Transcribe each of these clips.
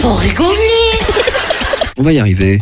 faut rigoler. On va y arriver.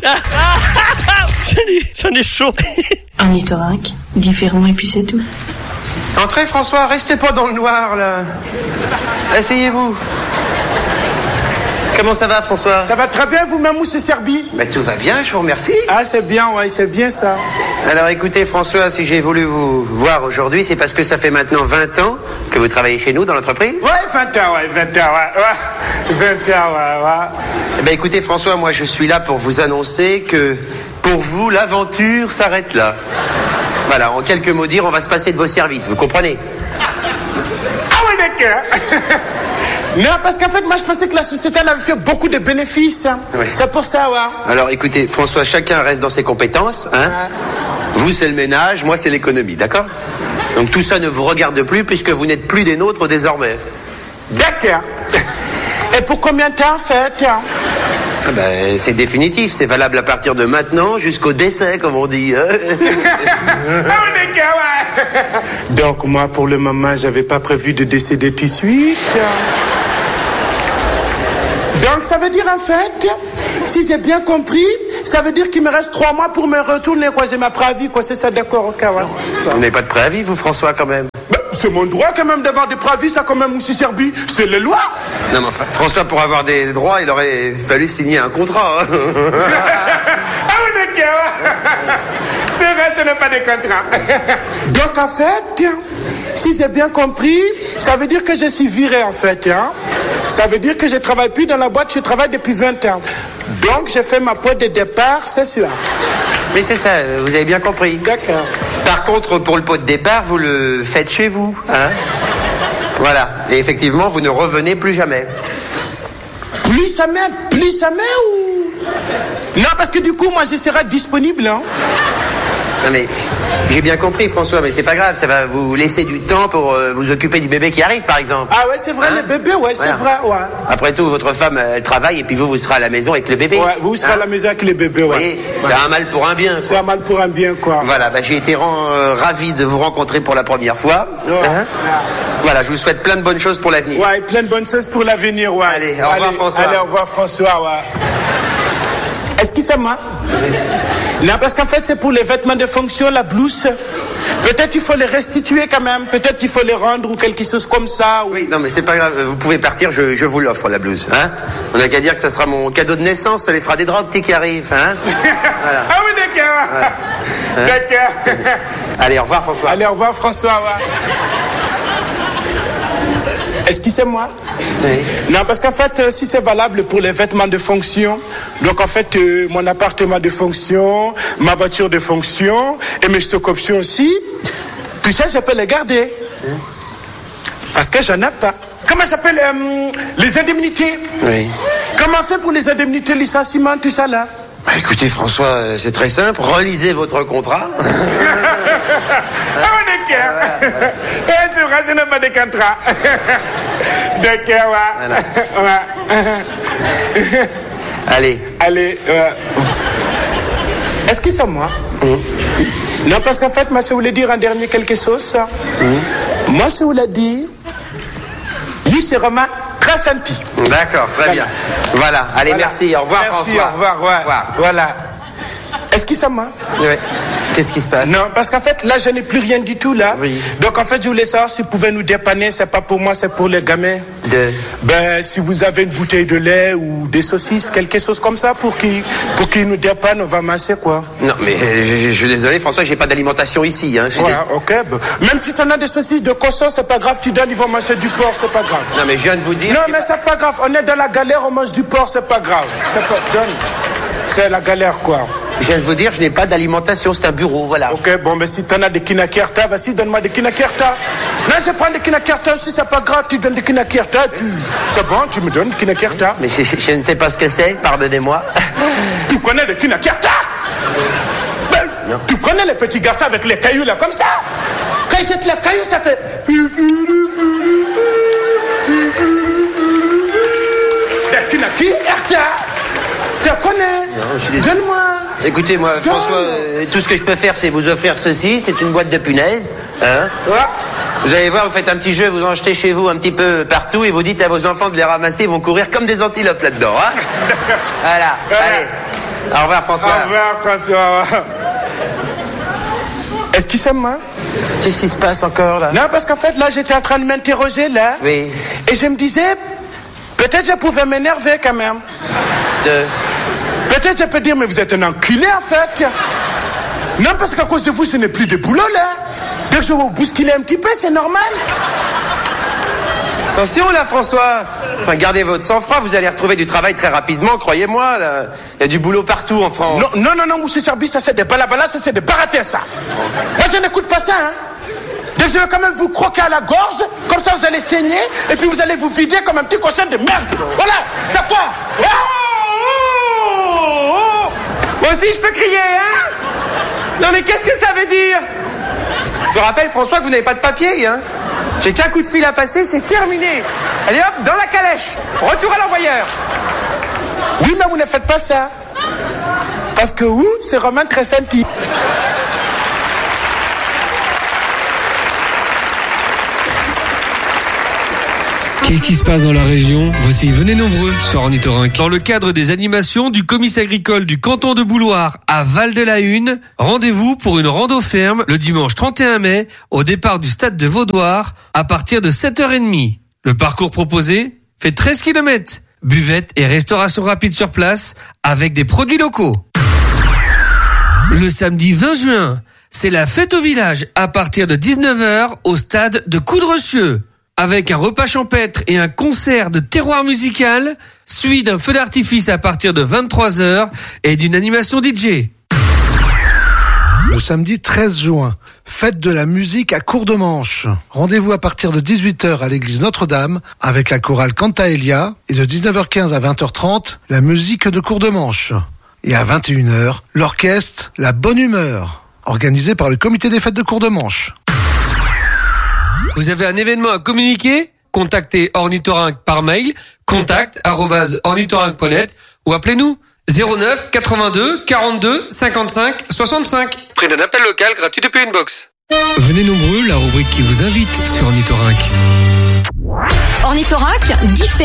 J'en ai chaud. Un ornithorynque, différent et puis c'est tout. Entrez François, restez pas dans le noir là. Asseyez-vous. Comment ça va François? Ça va très bien vous-même ou c'est Serbie? Ben, tout va bien, je vous remercie. Ah c'est bien, ouais, c'est bien ça. Alors écoutez François, si j'ai voulu vous voir aujourd'hui, c'est parce que ça fait maintenant 20 ans que vous travaillez chez nous dans l'entreprise. Ouais, 20 ans, ouais. 20 ans, ouais. Eh ben écoutez François, moi je suis là pour vous annoncer que pour vous l'aventure s'arrête là. Voilà, en quelques mots dire, on va se passer de vos services, vous comprenez? Ah ouais d'accord. Non, parce qu'en fait, moi, je pensais que la société, elle avait fait beaucoup de bénéfices. Oui. C'est pour ça, ouais. Alors, écoutez, François, chacun reste dans ses compétences, hein. Vous, c'est le ménage, moi, c'est l'économie, d'accord? Donc, tout ça ne vous regarde plus, puisque vous n'êtes plus des nôtres désormais. D'accord. Et pour combien de temps, en fait? Ah ben, c'est définitif, c'est valable à partir de maintenant jusqu'au décès, comme on dit. Ah oui, d'accord, ouais. Donc, moi, pour le moment, j'avais pas prévu de décéder tout de suite. Donc, ça veut dire, en fait, si j'ai bien compris, ça veut dire qu'il me reste 3 mois pour me retourner, quoi. J'ai ma préavis, quoi. C'est ça, d'accord, ok, ouais. Vous n'avez pas de préavis, vous, François, quand même? Ben, c'est mon droit, quand même, d'avoir des préavis, ça, quand même, aussi Serbie. C'est les lois. Non, mais enfin, François, pour avoir des droits, il aurait fallu signer un contrat. Hein. Ah oui, d'accord. C'est vrai, ce n'est pas des contrats. Donc, en fait, si j'ai bien compris, ça veut dire que je suis viré, en fait. Hein? Ça veut dire que je ne travaille plus dans la boîte, je travaille depuis 20 ans. Donc, j'ai fait ma pointe de départ, c'est sûr. Mais c'est ça, vous avez bien compris. D'accord. Par contre, pour le pot de départ, vous le faites chez vous. Hein? Voilà. Et effectivement, vous ne revenez plus jamais. Plus jamais ou... Non, parce que du coup, moi, je serai disponible. Hein? Non mais, j'ai bien compris François, mais c'est pas grave, ça va vous laisser du temps pour vous occuper du bébé qui arrive par exemple. Ah ouais, c'est vrai, le bébé, ouais, c'est vrai, ouais. Après tout, votre femme, elle travaille et puis vous serez à la maison avec le bébé. Ouais, vous serez à la maison avec le bébé, ouais. Oui, c'est un mal pour un bien. C'est un mal pour un bien, quoi. Voilà, bah, j'ai été ravi de vous rencontrer pour la première fois. Ouais. Hein? Voilà, je vous souhaite plein de bonnes choses pour l'avenir. Ouais, plein de bonnes choses pour l'avenir, ouais. Allez, au revoir François. Allez, au revoir François, ouais. Excusez-moi. Non, parce qu'en fait, c'est pour les vêtements de fonction, la blouse. Peut-être il faut les restituer quand même. Peut-être il faut les rendre ou quelque chose comme ça. Ou... Oui, non, mais c'est pas grave. Vous pouvez partir, je vous l'offre, la blouse. Hein? On n'a qu'à dire que ça sera mon cadeau de naissance. Ça les fera des draps petits qui arrivent. Hein? Voilà. Ah oui, d'accord. Voilà. Hein? D'accord. Allez, au revoir, François. Allez, au revoir, François. Ouais. Excusez-moi. Oui. Non, parce qu'en fait, si c'est valable pour les vêtements de fonction, donc en fait, mon appartement de fonction, ma voiture de fonction et mes stocks options aussi, tout ça, je peux les garder. Parce que j'en ai pas. Comment ça s'appelle les indemnités? Oui. Comment on fait pour les indemnités, licenciement, tout ça là? Bah, écoutez, François, c'est très simple. Relisez votre contrat. Ah, d'accord. Voilà. C'est vrai, je n'ai pas de contrat. D'accord, ouais. Voilà. Ouais. Allez. Allez, est-ce que c'est moi? Non, parce qu'en fait, moi, je voulais dire en dernier quelque chose. Moi, je voulais dire, lui, c'est vraiment très senti. D'accord, très bien. Voilà, allez, voilà. Merci. Au revoir, merci, François. Au revoir, ouais. Au revoir. Voilà. Est-ce que c'est moi? Oui. Qu'est-ce qui se passe? Non, parce qu'en fait, là, je n'ai plus rien du tout, là. Oui. Donc, en fait, je voulais savoir si vous pouvez nous dépanner. C'est pas pour moi, c'est pour les gamins. Ben, si vous avez une bouteille de lait ou des saucisses, quelque chose comme ça, pour qu'ils nous dépannent, on va masser, quoi. Non, mais je suis désolé, François, j'ai pas d'alimentation ici, hein. Ouais, ok. Ben, même si tu en as des saucisses de cochon, c'est pas grave, tu donnes, ils vont manger du porc, c'est pas grave. Non, mais je viens de vous dire... Non, mais c'est pas grave, on est dans la galère, on mange du porc, c'est pas grave. C'est pas... Donne. C'est la galère, quoi. Je viens de vous dire, je n'ai pas d'alimentation, c'est un bureau, voilà. Ok, bon, mais si t'en as des kinakerta, vas-y, donne-moi des kinakerta. Non, je prends des kinakerta aussi, c'est pas grave, tu donnes des kinakerta, c'est bon, tu me donnes des kinakerta. Mais je ne sais pas ce que c'est, pardonnez-moi. Tu connais des kinakerta? Ben, tu connais les petits garçons avec les cailloux, là, comme ça? Quand ils jettent les cailloux, ça fait... Des kinakerta. Tu connais? Donne-moi. Écoutez, moi, François, tout ce que je peux faire, c'est vous offrir ceci. C'est une boîte de punaises. Hein? Ouais. Vous allez voir, vous faites un petit jeu, vous en jetez chez vous un petit peu partout et vous dites à vos enfants de les ramasser, ils vont courir comme des antilopes là-dedans. Hein. Voilà, allez. Au revoir François. Au revoir François. Est-ce qu'il s'aime, hein? Qu'est-ce qui se passe encore là? Non, parce qu'en fait, là, j'étais en train de m'interroger, là. Oui. Et je me disais, peut-être je pouvais m'énerver quand même. Peut-être je peux dire, mais vous êtes un enculé, en fait. Non, parce qu'à cause de vous, ce n'est plus de boulot, là. Dès que je vous bousculer un petit peu, c'est normal. Attention là François. Enfin, gardez votre sang-froid, vous allez retrouver du travail très rapidement, croyez-moi. Là. Il y a du boulot partout en France. Non, monsieur Serbi, ça c'est des balabala, ça c'est des baratés, ça. Moi je n'écoute pas ça, hein. Donc je vais quand même vous croquer à la gorge, comme ça vous allez saigner, et puis vous allez vous vider comme un petit cochon de merde. Voilà, c'est quoi? Moi aussi je peux crier, hein? Non mais qu'est-ce que ça veut dire? Je vous rappelle François que vous n'avez pas de papier, hein? J'ai qu'un coup de fil à passer, c'est terminé. Allez hop, dans la calèche. Retour à l'envoyeur. Oui, mais vous ne faites pas ça. Parce que vous, c'est Romain Tressanti. Qu'est-ce qui se passe dans la région? Voici, venez nombreux sur Ornithorynque. Dans le cadre des animations du comice agricole du canton de Bouloire à Val-de-la-Hune, rendez-vous pour une rando ferme le dimanche 31 mai au départ du stade de Vaudoire à partir de 7h30. Le parcours proposé fait 13 km. Buvette et restauration rapide sur place avec des produits locaux. Le samedi 20 juin, c'est la fête au village à partir de 19h au stade de Coudrecieux. Avec un repas champêtre et un concert de terroir musical, suivi d'un feu d'artifice à partir de 23h et d'une animation DJ. Le samedi 13 juin, fête de la musique à Courdemanche. Rendez-vous à partir de 18h à l'église Notre-Dame avec la chorale Cantaelia et de 19h15 à 20h30, la musique de Courdemanche. Et à 21h, l'orchestre La Bonne Humeur, organisé par le comité des fêtes de Courdemanche. Vous avez un événement à communiquer? Contactez Ornithorynque par mail, contact@ornithorynque.net ou appelez-nous 09 82 42 55 65. Prix d'un appel local gratuit depuis une box. Venez nombreux, la rubrique qui vous invite sur Ornithorynque. Ornithorynque,